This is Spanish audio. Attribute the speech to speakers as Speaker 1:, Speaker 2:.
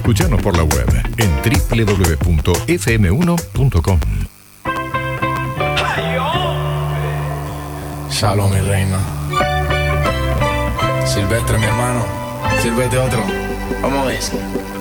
Speaker 1: Escuchanos por la web en www.fm1.com.
Speaker 2: Shalom, mi reina. Silvestre, mi hermano. Sírvete otro. Vamos a ver.